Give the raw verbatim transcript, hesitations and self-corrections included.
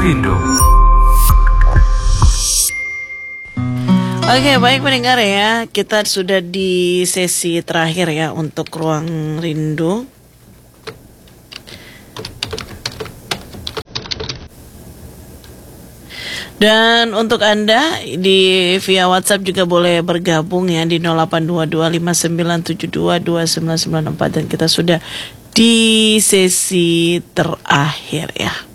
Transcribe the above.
Rindu. Oke, baik pendengar ya, kita sudah di sesi terakhir ya untuk Ruang Rindu. Dan untuk Anda di via WhatsApp juga boleh bergabung ya di nol delapan dua dua lima sembilan tujuh dua dua sembilan sembilan empat, dan kita sudah di sesi terakhir ya.